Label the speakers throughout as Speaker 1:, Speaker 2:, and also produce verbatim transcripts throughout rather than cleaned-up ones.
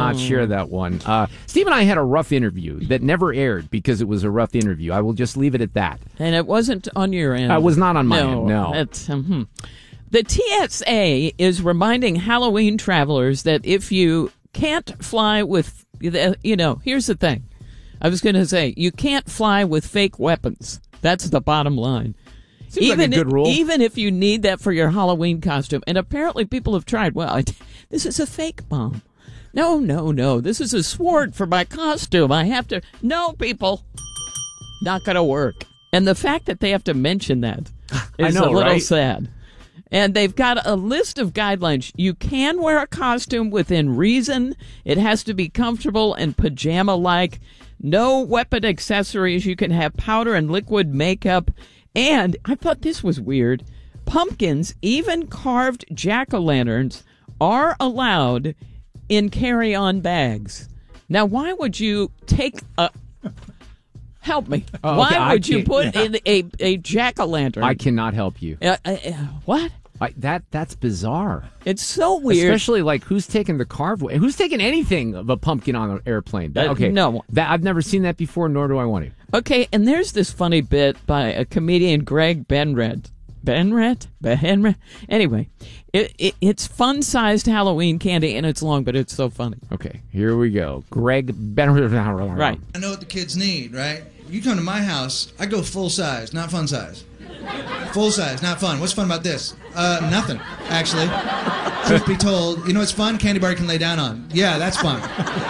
Speaker 1: not share that one. Uh, Steve and I had a rough interview that never aired because it was a rough interview. I will just leave it at that.
Speaker 2: And it wasn't on your end.
Speaker 1: Uh, it was not on my
Speaker 2: no,
Speaker 1: end, no.
Speaker 2: It's, um, hmm. The T S A is reminding Halloween travelers that if you can't fly with, you know, here's the thing. I was going to say, you can't fly with fake weapons. That's the bottom line.
Speaker 1: Seems
Speaker 2: even
Speaker 1: like a good
Speaker 2: if,
Speaker 1: rule.
Speaker 2: Even if you need that for your Halloween costume. And apparently people have tried. Well, I, this is a fake bomb. No, no, no. This is a sword for my costume. I have to. No, people. Not going to work. And the fact that they have to mention that is
Speaker 1: I know,
Speaker 2: a little
Speaker 1: right?
Speaker 2: sad. And they've got a list of guidelines. You can wear a costume within reason. It has to be comfortable and pajama-like. No weapon accessories. You can have powder and liquid makeup. And I thought this was weird. Pumpkins, even carved jack-o'-lanterns, are allowed in carry-on bags. Now, why would you take a... Help me.
Speaker 1: Oh,
Speaker 2: why
Speaker 1: okay,
Speaker 2: would you
Speaker 1: can't-
Speaker 2: put
Speaker 1: yeah.
Speaker 2: in a, a jack-o'-lantern?
Speaker 1: I cannot help you.
Speaker 2: Uh, uh, uh, what?
Speaker 1: I, that That's bizarre.
Speaker 2: It's so weird.
Speaker 1: Especially, like, who's taking the carved... Who's taking anything of a pumpkin on an airplane? That,
Speaker 2: Uh,
Speaker 1: okay,
Speaker 2: no.
Speaker 1: That, I've never seen that before, nor do I want to.
Speaker 2: Okay, and there's this funny bit by a comedian, Greg Benred. Benred? Benred? Anyway, it, it, it's fun-sized Halloween candy, and it's long, but it's so funny.
Speaker 1: Okay, here we go. Greg Benred.
Speaker 2: Right.
Speaker 3: I know what the kids need, right? You come to my house, I go full size, not fun size. Full size, not fun. What's fun about this? Uh, nothing, actually. Truth be told, you know what's fun? Candy bar you can lay down on. Yeah, that's fun.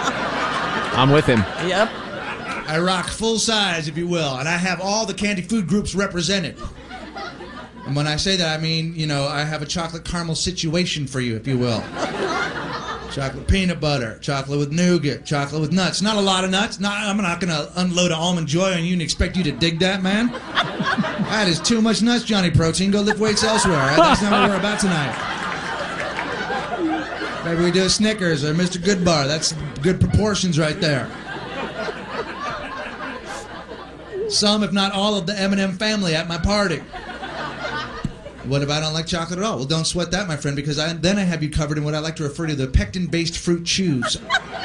Speaker 1: I'm with him.
Speaker 2: Yep.
Speaker 3: I rock full size, if you will, and I have all the candy food groups represented. And when I say that, I mean, you know, I have a chocolate caramel situation for you, if you will. Chocolate peanut butter, chocolate with nougat, chocolate with nuts. Not a lot of nuts. Not, I'm not going to unload an almond joy on you and expect you to dig that, man. That is too much nuts, Johnny Protein. Go lift weights elsewhere. All right? That's not what we're about tonight. Maybe we do a Snickers or Mister Goodbar. That's good proportions right there. Some, if not all, of the M and M family at my party. What if I don't like chocolate at all? Well, don't sweat that, my friend, because I, then I have you covered in what I like to refer to the pectin-based fruit chews.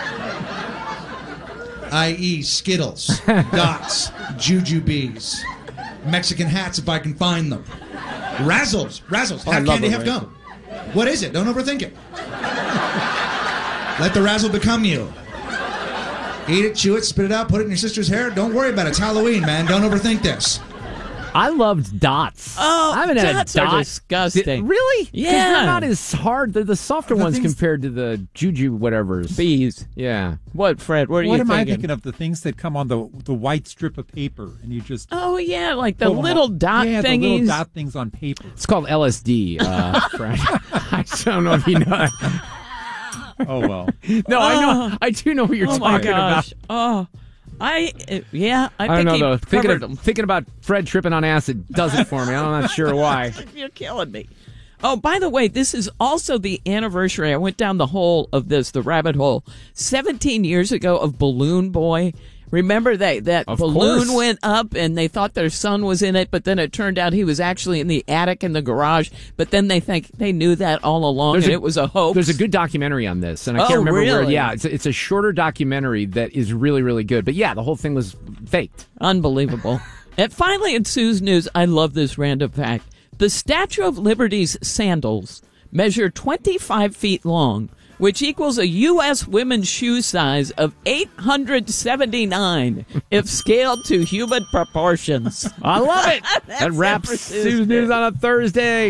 Speaker 3: that is. Skittles, Dots, Jujubes, Mexican hats if I can find them. Razzles, Razzles,
Speaker 1: Oh, I
Speaker 3: half
Speaker 1: love
Speaker 3: candy,
Speaker 1: it,
Speaker 3: half
Speaker 1: Razzle.
Speaker 3: gum. What is it? Don't overthink it. Let the razzle become you. Eat it, chew it, spit it out, put it in your sister's hair. Don't worry about it. It's Halloween, man. Don't overthink this.
Speaker 1: I loved dots.
Speaker 2: Oh,
Speaker 1: I haven't had
Speaker 2: dots
Speaker 1: a
Speaker 2: are
Speaker 1: dot.
Speaker 2: disgusting.
Speaker 1: Did- really? 'Cause
Speaker 2: Yeah.
Speaker 1: They're not as hard. They're the softer
Speaker 4: The
Speaker 1: ones
Speaker 4: things-
Speaker 1: compared to the Juju whatevers.
Speaker 2: Bees.
Speaker 1: Yeah.
Speaker 2: What, Fred? What are
Speaker 4: What
Speaker 2: you
Speaker 4: am
Speaker 2: thinking?
Speaker 4: I thinking of? The things that come on the the white strip of paper, and you just
Speaker 2: Oh, yeah, like the
Speaker 4: pull them
Speaker 2: little
Speaker 4: off.
Speaker 2: dot
Speaker 4: yeah,
Speaker 2: thingies.
Speaker 4: the little dot things on paper.
Speaker 1: It's called L S D, uh, Frank. I don't know if you know.
Speaker 4: Oh well.
Speaker 1: No, I know. I do know what you're
Speaker 2: Oh, my
Speaker 1: talking
Speaker 2: gosh.
Speaker 1: about.
Speaker 2: Oh, I, uh, yeah, I,
Speaker 1: I don't
Speaker 2: think
Speaker 1: know,
Speaker 2: he
Speaker 1: though. Thinking,
Speaker 2: covered
Speaker 1: of,
Speaker 2: them.
Speaker 1: thinking about Fred tripping on acid does it for me. I'm not sure why.
Speaker 2: You're killing me. Oh, by the way, this is also the anniversary. I went down the hole of this, the rabbit hole, seventeen years ago of Balloon Boy. Remember that that
Speaker 1: Of
Speaker 2: balloon
Speaker 1: course.
Speaker 2: went up and they thought their son was in it, but then it turned out he was actually in the attic in the garage. But then they think they knew that all along,
Speaker 1: There's
Speaker 2: and
Speaker 1: a-
Speaker 2: it was a hoax.
Speaker 1: There's a good documentary on this, and I
Speaker 2: Oh,
Speaker 1: can't remember where.
Speaker 2: really?
Speaker 1: Yeah, it's a, it's a shorter documentary that is really, really good. But yeah, the whole thing was faked.
Speaker 2: Unbelievable. And finally, in Sue's News, I love this random fact. The Statue of Liberty's sandals measure twenty-five feet long, which equals a U S women's shoe size of eight hundred seventy-nine if scaled to human proportions.
Speaker 1: I love it.
Speaker 2: That's
Speaker 1: That wraps
Speaker 2: it for Sue's
Speaker 1: Sue's News on a Thursday.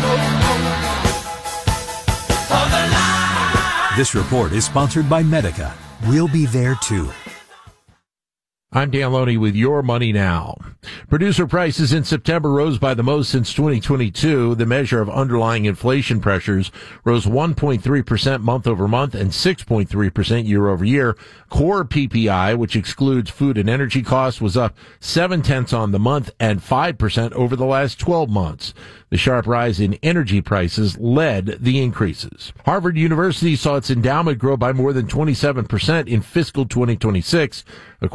Speaker 5: This report is sponsored by Medica. We'll be there too.
Speaker 6: I'm Dan Loney with Your Money Now. Producer prices in September rose by the most since twenty twenty-two. The measure of underlying inflation pressures rose one point three percent month over month and six point three percent year over year. Core P P I, which excludes food and energy costs, was up seven tenths on the month and five percent over the last twelve months. The sharp rise in energy prices led the increases. Harvard University saw its endowment grow by more than twenty-seven percent in fiscal twenty twenty-six, according to its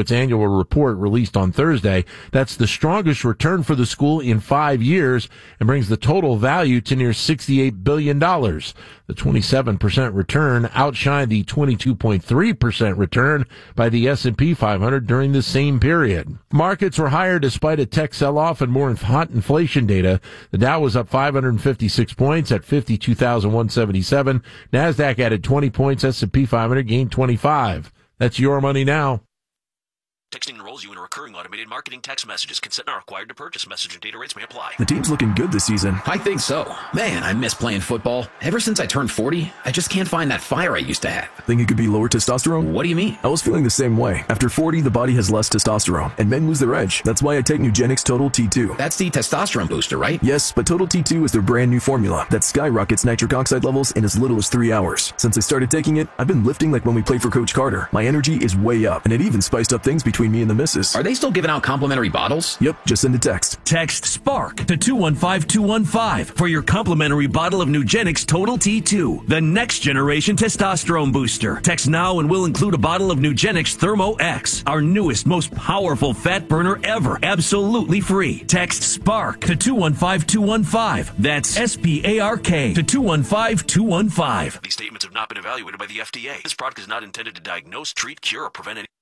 Speaker 6: its annual report released on Thursday. That's the strongest return for the school in five years and brings the total value to near sixty-eight billion dollars. The twenty-seven percent return outshined the twenty-two point three percent return by the S and P five hundred during the same period. Markets were higher despite a tech sell-off and more hot inflation data. The Dow was up five hundred fifty-six points at fifty-two thousand one hundred seventy-seven. NASDAQ added twenty points. S and P five hundred gained twenty-five. That's your money now.
Speaker 7: Texting enrolls you in a recurring automated marketing text messages. Consent not required to purchase. Message and data rates may apply.
Speaker 8: The team's looking good this season.
Speaker 9: I think so. Man, I miss playing football. Ever since I turned forty, I just can't find that fire I used to have.
Speaker 8: Think it could be lower testosterone?
Speaker 9: What do you mean?
Speaker 8: I was feeling the same way. After forty, the body has less testosterone, and men lose their edge. That's why I take Nugenix Total T two.
Speaker 9: That's the testosterone booster, right?
Speaker 8: Yes, but Total T two is their brand new formula that skyrockets nitric oxide levels in as little as three hours. Since I started taking it, I've been lifting like when we played for Coach Carter. My energy is way up, and it even spiced up things between me and the missus.
Speaker 9: Are they still giving out complimentary bottles?
Speaker 8: Yep, just send a text.
Speaker 10: Text SPARK to two one five two one five for your complimentary bottle of Nugenix Total T two, the next generation testosterone booster. Text now and we'll include a bottle of Nugenix Thermo X, our newest, most powerful fat burner ever, absolutely free. Text SPARK to two one five two one five. That's S P A R K to two one five two one five.
Speaker 7: These statements have not been evaluated by the F D A. This product is not intended to diagnose, treat, cure, or prevent any.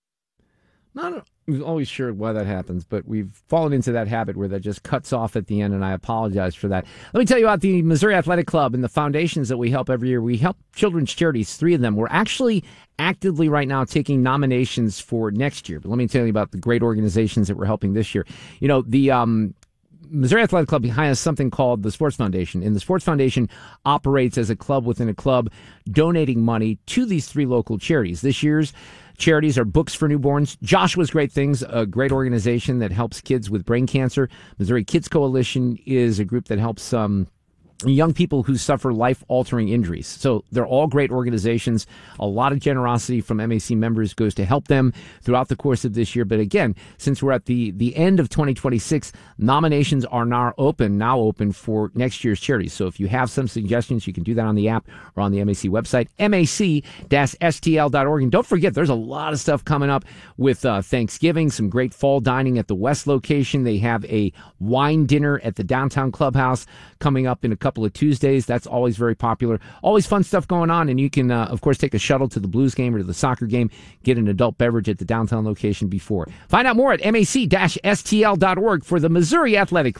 Speaker 1: Not always sure why that happens, but we've fallen into that habit where that just cuts off at the end, and I apologize for that. Let me tell you about the Missouri Athletic Club and the foundations that we help every year. We help children's charities, three of them. We're actually actively right now taking nominations for next year, but let me tell you about the great organizations that we're helping this year. You know, the um, Missouri Athletic Club has something called the Sports Foundation, and the Sports Foundation operates as a club within a club, donating money to these three local charities. This year's charities are Books for Newborns, Joshua's Great Things, a great organization that helps kids with brain cancer. Missouri Kids Coalition is a group that helps um, young people who suffer life-altering injuries. So they're all great organizations. A lot of generosity from M A C members goes to help them throughout the course of this year. But again, since we're at the, the end of twenty twenty-six, nominations are now open, now open for next year's charities. So if you have some suggestions, you can do that on the app or on the M A C website, M A C S T L dot org. And don't forget, there's a lot of stuff coming up with uh, Thanksgiving, some great fall dining at the West location. They have a wine dinner at the downtown clubhouse coming up in a couple couple of Tuesdays. That's always very popular. Always fun stuff going on, and you can, uh, of course, take a shuttle to the Blues game or to the soccer game, get an adult beverage at the downtown location before. Find out more at M A C S T L dot org for the Missouri Athletic